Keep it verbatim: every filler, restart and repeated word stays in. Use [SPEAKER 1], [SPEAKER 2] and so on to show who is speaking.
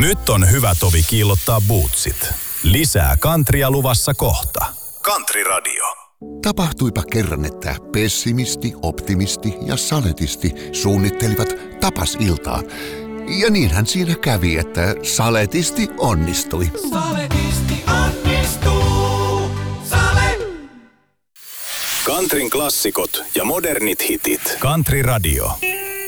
[SPEAKER 1] Nyt on hyvä tovi kiillottaa bootsit. Lisää kantria luvassa kohta. Country Radio.
[SPEAKER 2] Tapahtuipa kerran, että pessimisti, optimisti ja saletisti suunnittelivat tapasiltaa. Ja niinhän siinä kävi, että saletisti onnistui.
[SPEAKER 3] Saletisti onnistuu. Sale!
[SPEAKER 1] Countryn klassikot ja modernit hitit. Country Radio.